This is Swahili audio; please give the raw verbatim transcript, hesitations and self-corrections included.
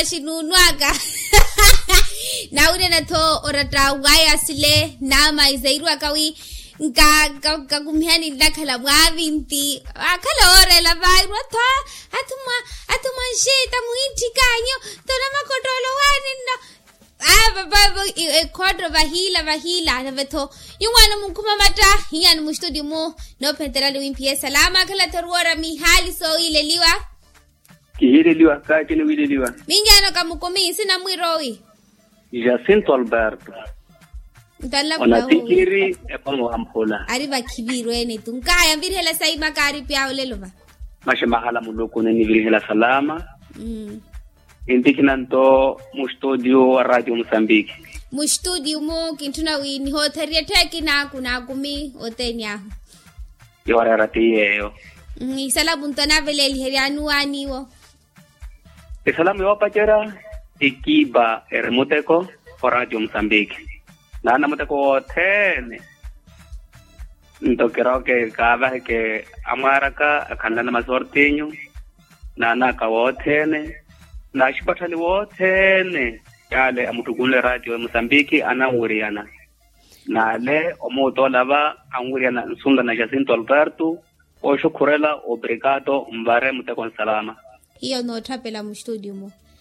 shinunwaga na ule na to orata waya sile na maizairu akawi nga nga kumhani nakala mwabinti akala ore la vairu to atuma atuma sheta muinti kanyo tona makotolo wani no ah baba e kodro bahila bahila na veto yungwana mukuma mata hiya mu studio mo no pentera lu impie salama kala torwara mi hali so ile liwa ile liwa ka kile ile liwa mingano kamukomi sina mwiroi Jacinto Alberto Ndala ona tikiri e pomo ampola ari bakibiro ene tunkaya mbirhela sai makari pya olelo ba mashe mahala muloko ne nivihela salama mm indikinanto mu studio wa Radio Mozambique mu studio mo kintuna wini hoteria teki na kuna kumi otenya yo raratiyo mm isala buntana veleli herianu aniwo e salamu yo pachera ikiba eremoteko wa Radio Mozambique na na moteko tene ndo keroke kaba ke amaraka akanda na masortinyo na na ka wotene na shipatani wotene yale amutukule Radio Mozambique anawuriana na le omotola ba anguriana nsunda na Jacinto Alberto o shukurela obrigado mbare muteko salama hiyo no tapela mu studio mo